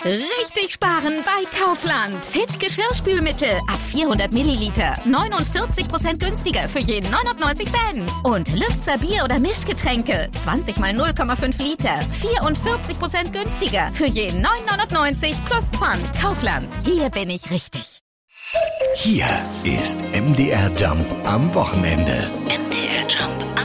Richtig sparen bei Kaufland. Fit Geschirrspülmittel ab 400 Milliliter. 49% günstiger für jeden 99 Cent. Und Lübzer Bier- oder Mischgetränke. 20 mal 0,5 Liter. 44% günstiger für jeden 9,99 plus Pfand. Kaufland. Hier bin ich richtig. Hier ist MDR Jump am Wochenende. MDR Jump.